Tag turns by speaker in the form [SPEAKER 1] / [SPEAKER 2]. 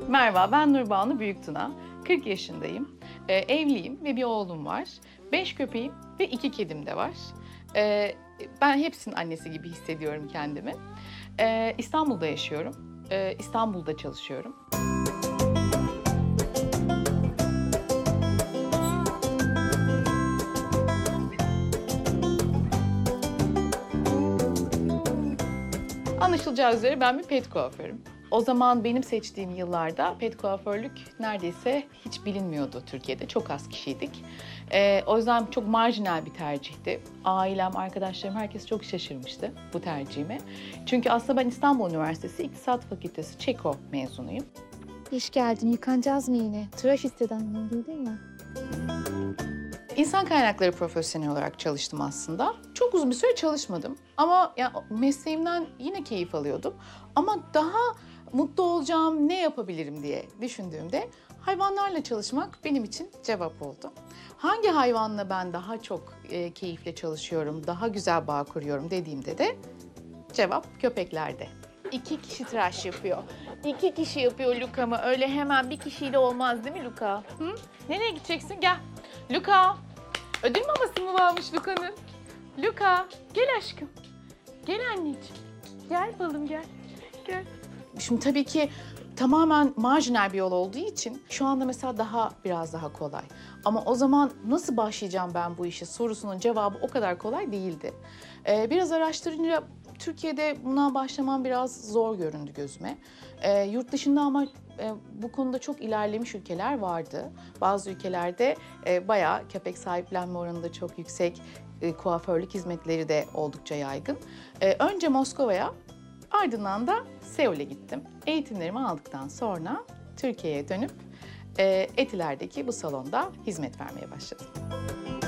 [SPEAKER 1] Merhaba, ben Nurbanu Büyüktuna. 40 yaşındayım. Evliyim ve bir oğlum var. 5 köpeğim ve 2 kedim de var. Ben hepsinin annesi gibi hissediyorum kendimi. İstanbul'da yaşıyorum. İstanbul'da çalışıyorum. Anlaşılacağı üzere ben bir pet kuaförüm. O zaman benim seçtiğim yıllarda pet kuaförlük neredeyse hiç bilinmiyordu Türkiye'de. Çok az kişiydik. O yüzden çok marjinal bir tercihti. Ailem, arkadaşlarım, herkes çok şaşırmıştı bu tercihime. Çünkü aslında ben İstanbul Üniversitesi İktisat Fakültesi Çeko mezunuyum.
[SPEAKER 2] Hoş geldin. Yıkanacağız mı yine? Tıraş istedi annem, değil mi?
[SPEAKER 1] İnsan kaynakları profesyoneli olarak çalıştım aslında. Çok uzun bir süre çalışmadım ama ya mesleğimden yine keyif alıyordum. Ama daha mutlu olacağım, ne yapabilirim diye düşündüğümde hayvanlarla çalışmak benim için cevap oldu. Hangi hayvanla ben daha çok keyifle çalışıyorum, daha güzel bağ kuruyorum dediğimde de cevap köpeklerde. 2 kişi tıraş yapıyor. 2 kişi yapıyor Luka'mı. Öyle hemen bir kişiyle olmaz değil mi Luka? Hı? Nereye gideceksin? Gel. Luka. Ödül maması mı varmış Luka'nın? Luka, gel aşkım. Gel anneciğim. Gel balım gel. Gel. Şimdi tabii ki tamamen marjinal bir yol olduğu için şu anda mesela biraz daha kolay. Ama o zaman nasıl başlayacağım ben bu işe sorusunun cevabı o kadar kolay değildi. Biraz araştırınca Türkiye'de buna başlamam biraz zor göründü gözüme. Yurt dışında ama bu konuda çok ilerlemiş ülkeler vardı. Bazı ülkelerde bayağı köpek sahiplenme oranı da çok yüksek, kuaförlük hizmetleri de oldukça yaygın. Önce Moskova'ya, ardından da Seul'e gittim. Eğitimlerimi aldıktan sonra Türkiye'ye dönüp Etiler'deki bu salonda hizmet vermeye başladım.